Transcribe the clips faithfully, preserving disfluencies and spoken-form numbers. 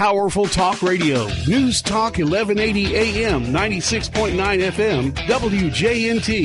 Powerful Talk Radio. News Talk eleven eighty A M, ninety-six point nine F M, W J N T.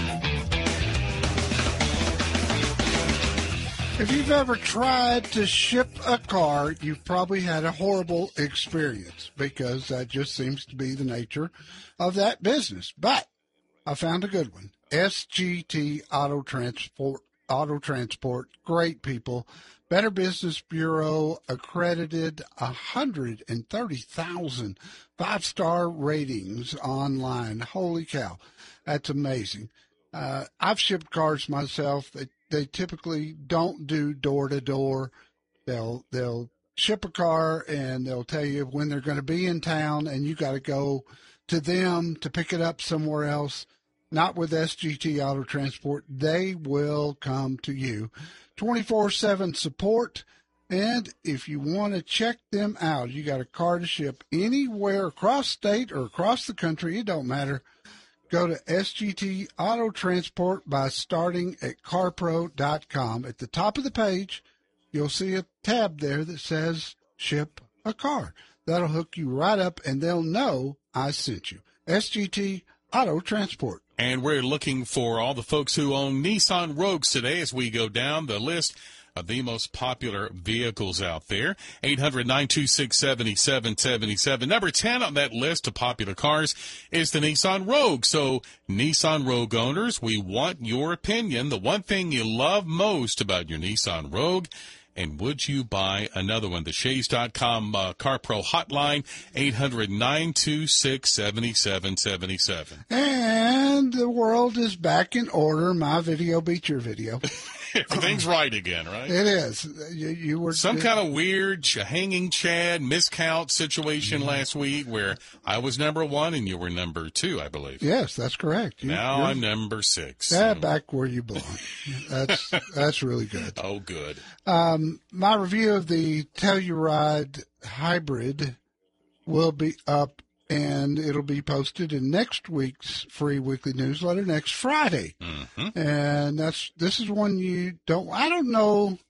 If you've ever tried to ship a car, you've probably had a horrible experience because that just seems to be the nature of that business. But I found a good one. S G T Auto Transport, Auto Transport, great people. Better Business Bureau accredited, one hundred thirty thousand five-star ratings online. Holy cow, that's amazing. Uh, I've shipped cars myself. They, they typically don't do door-to-door. They'll they'll ship a car, and they'll tell you when they're going to be in town, and you got to go to them to pick it up somewhere else. Not with S G T Auto Transport. They will come to you. twenty-four seven support. And if you want to check them out, you got a car to ship anywhere across state or across the country, it don't matter. Go to S G T Auto Transport by starting at car pro dot com. At the top of the page, you'll see a tab there that says Ship a Car. That'll hook you right up, and they'll know I sent you. S G T Auto Transport. And we're looking for all the folks who own Nissan Rogues today as we go down the list of the most popular vehicles out there. eight hundred, nine two six, seven seven seven seven. Number ten on that list of popular cars is the Nissan Rogue. So, Nissan Rogue owners, we want your opinion. The one thing you love most about your Nissan Rogue. And would you buy another one? The Shays dot com uh, CarPro hotline, eight hundred, nine two six, seven seven seven seven. And the world is back in order. My video beat your video. Everything's right again, right? It is. You, you were some kind of weird hanging chad miscount situation mm-hmm. last week where I was number one and you were number two, I believe. Yes, that's correct. You, now I'm number six. Yeah, so. Back where you belong. That's that's really good. Oh, good. Um, my review of the Telluride Hybrid will be up, and it'll be posted in next week's free weekly newsletter next Friday. Mm-hmm. And that's this is one you don't. I don't know